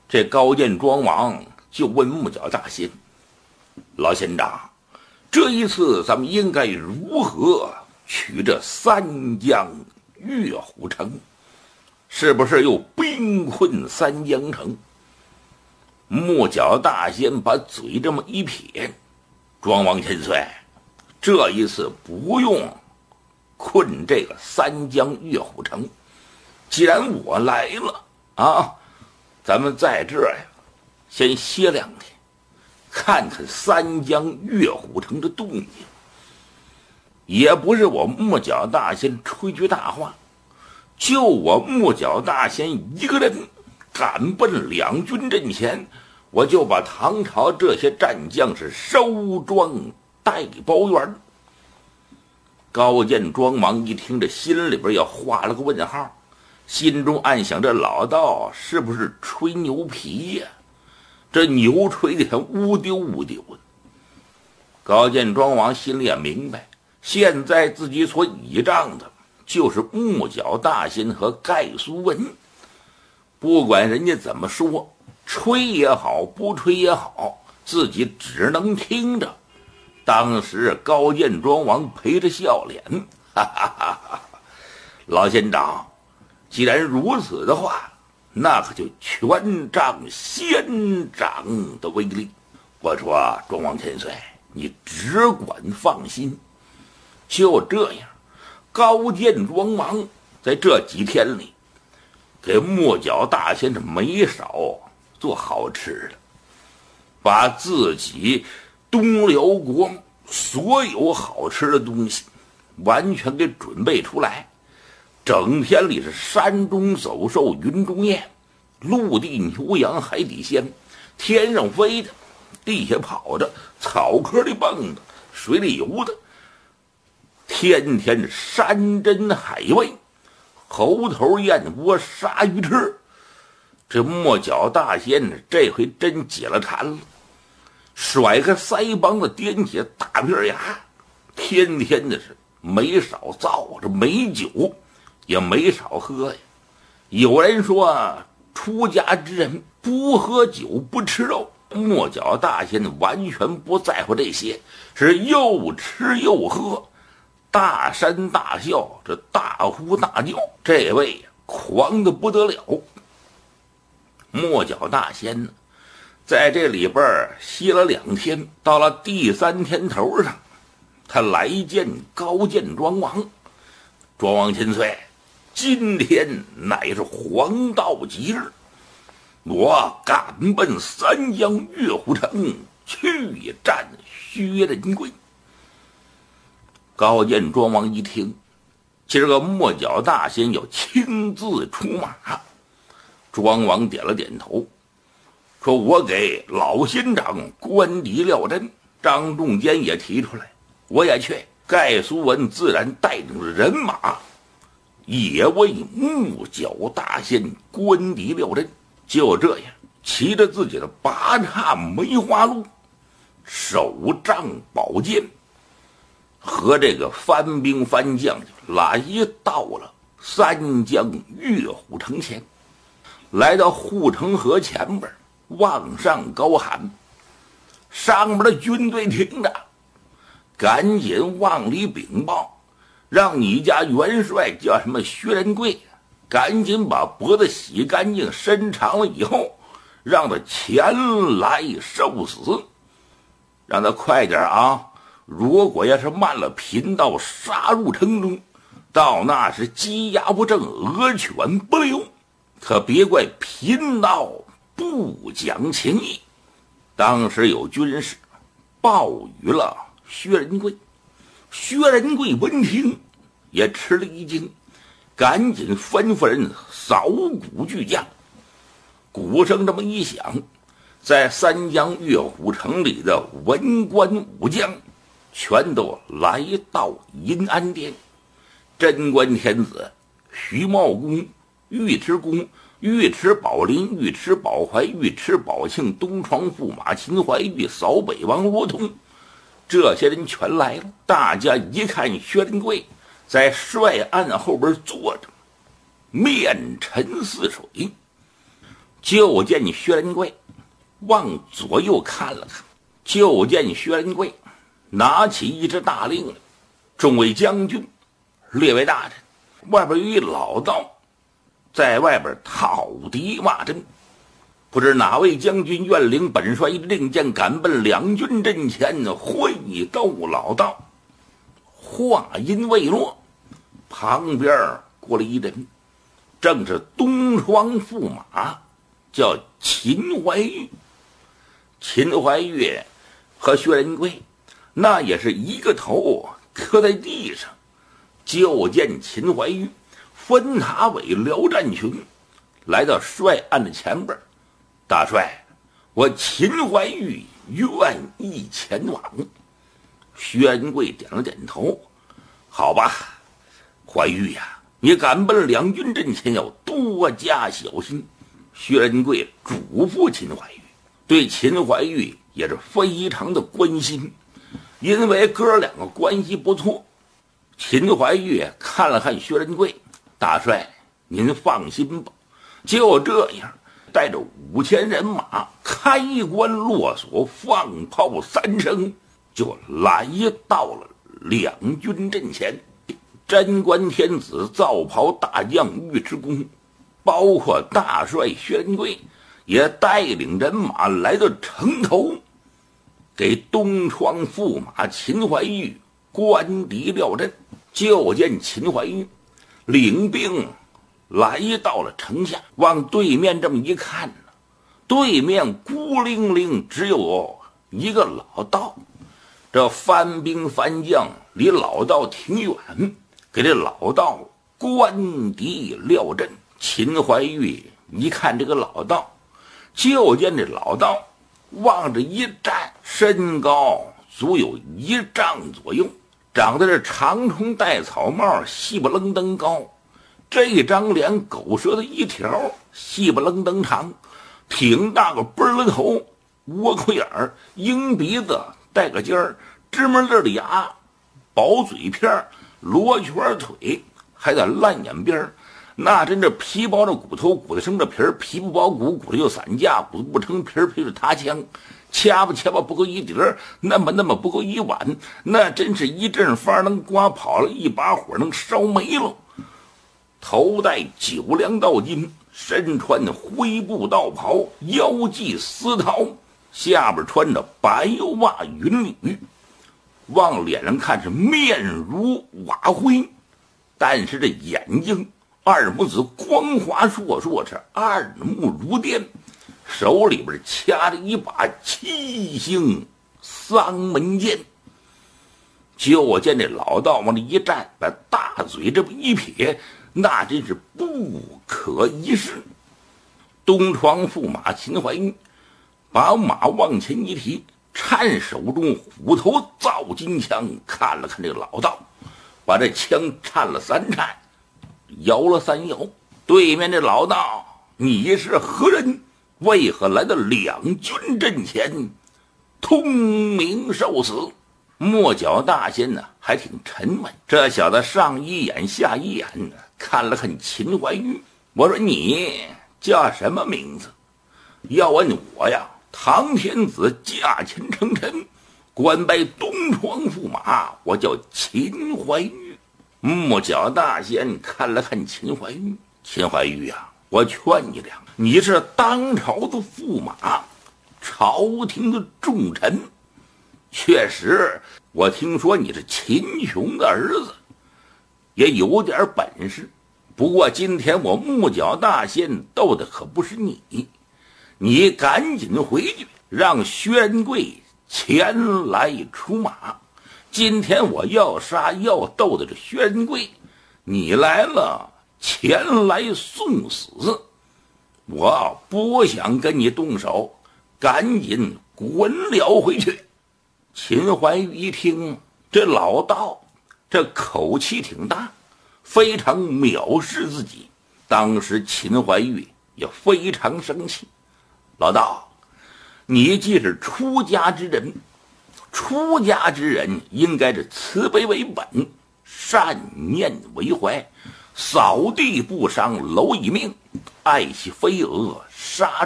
这高见庄王就问木角大仙：“老仙长，这一次咱们应该如何取这三江月虎城？是不是又兵困三江城？”木角大仙把嘴这么一撇：“庄王千岁，这一次不用困这个三江月虎城，既然我来了啊，咱们在这儿呀，先歇2天，看看三江月虎城的动静。也不是我木角大仙吹句大话，就我木角大仙一个人赶奔两军阵前，我就把唐朝这些战将是收庄带包圆。”高见庄王一听，这心里边要画了个问号，心中暗想：这老道是不是吹牛皮呀？这牛吹的像乌丢乌丢的。高见庄王心里也明白，现在自己所倚仗的就是木角大仙和盖苏文，不管人家怎么说，吹也好，不吹也好，自己只能听着。当时高见庄王陪着笑脸：“哈哈哈哈！老仙长，既然如此的话，那可就全仗仙长的威力。我说庄王千岁，你只管放心。”就这样，高见庄王在这几天里给木角大仙是没少做好吃的，把自己东辽国所有好吃的东西完全给准备出来，整天里是山中走兽，云中雁，陆地牛羊，海底鲜，天上飞的，地下跑着，草壳里蹦的，水里游的，天天山珍海味，猴头燕窝，鲨鱼吃。这木角大仙这回真解了馋了，甩开腮帮子，掂起大片牙，天天的是没少造，这美酒也没少喝呀。有人说出家之人不喝酒不吃肉，木角大仙完全不在乎这些，是又吃又喝，大山大笑，这大呼大叫，这位狂得不得了。木角大仙呢，在这里边歇了2天，到了第3天头上，他来见高见庄王：“庄王千岁，今天乃是黄道吉日，我赶奔三江月虎城去战薛仁贵。”高见庄王一听，今儿个木角大仙要亲自出马。庄王点了点头，说：“我给老仙长官邸廖真，张仲坚也提出来，我也去。盖苏文自然带领着人马，也为木角大仙官邸廖真。”就这样，骑着自己的8叉梅花鹿，手仗宝剑，和这个番兵番将来到了三江月虎城前。来到护城河前边，往上高喊：“上面的军队听着，赶紧往里禀报，让你家元帅叫什么薛仁贵，赶紧把脖子洗干净，伸长了以后，让他前来受死，让他快点啊！如果要是慢了，贫道杀入城中，到那时鸡鸭不振，鹅犬不留。可别怪贫道不讲情义。”当时有军士报与了薛仁贵，薛仁贵闻听也吃了一惊，赶紧吩咐人扫鼓巨将。鼓声这么一响，在三江月虎城里的文官武将全都来到银安殿。贞观天子、徐茂公、尉迟恭、尉迟宝林、尉迟宝怀、尉迟宝庆、东床驸马秦怀玉、扫北王罗通，这些人全来了。大家一看薛仁贵在帅案后边坐着，面沉似水， 就见薛仁贵往左右看了看，就见薛仁贵拿起一支大令来，众位将军，列位大臣，外边有一老道在外边讨敌骂阵，不知哪位将军愿领本帅令箭赶奔两军阵前，会斗老道。话音未落，旁边过来一人，正是东窗驸马，叫秦怀玉。秦怀玉和薛仁贵那也是一个头磕在地上，就见秦怀玉分塔尾廖战群来到帅案的前边，大帅，我秦怀玉愿意前往。薛仁贵点了点头，好吧，怀玉呀，你赶奔两军阵前要多加小心。薛仁贵嘱咐秦怀玉，对秦怀玉也是非常的关心，因为哥两个关系不错。秦怀玉看了看薛仁贵，大帅您放心吧，就这样带着5000人马，开关落锁，放炮3声，就来到了两军阵前。贞观天子造袍大将尉迟恭，包括大帅薛仁贵，也带领人马来到城头，给东窗驸马秦怀玉关敌廖阵。就见秦怀玉领兵来到了城下，往对面这么一看，对面孤零零只有一个老道。这番兵番将离老道挺远，给这老道关敌廖阵。秦怀玉一看这个老道，就见这老道往这一站，身高足有1丈左右，长得是长虫带草帽，细不愣登高，这张脸狗舌的一条，细不愣登长，挺大个奔儿头，窝口眼儿，鹰鼻子，带个尖儿，芝麻粒的牙，薄嘴片，罗圈腿，还在烂眼边，那真是皮包着骨头，骨头生着皮儿，皮不包骨，骨头就散架，骨不成皮儿，皮就塌枪，掐吧不够一碟儿，那么不够一碗，那真是一阵风能刮跑了，一把火能烧没了。头戴9梁道巾，身穿灰布道袍，腰系丝绦，下边穿着白袜云履，往脸上看是面如瓦灰，但是这眼睛二目子光滑烁烁，是二目如电，手里边掐着一把7星丧门剑。就见这老道往这一站，把大嘴这么一撇，那真是不可一世。东窗驸马秦怀玉把马往前一提，颤手中虎头造金枪，看了看这个老道，把这枪颤了3颤，摇了3摇。对面这老道，你是何人？为何来到两军阵前，通明受死？莫角大仙呢，还挺沉稳。这小子上一眼下一眼的看了看秦怀玉，我说你叫什么名字？要问我呀，唐天子驾前称臣，官拜东窗驸马，我叫秦怀玉。莫角大仙看了看秦怀玉，秦怀玉啊，我劝你俩，你是当朝的驸马，朝廷的重臣，确实我听说你是秦琼的儿子，也有点本事，不过今天我木角大仙斗的可不是你，你赶紧回去让薛仁贵前来出马。今天我要杀要斗的这薛仁贵，你来了前来送死，我不想跟你动手，赶紧滚了回去。秦怀玉一听，这老道这口气挺大，非常藐视自己。当时秦怀玉也非常生气，老道，你既是出家之人，出家之人应该是慈悲为本，善念为怀， 扫地不伤蝼蚁命，爱惜飞蛾杀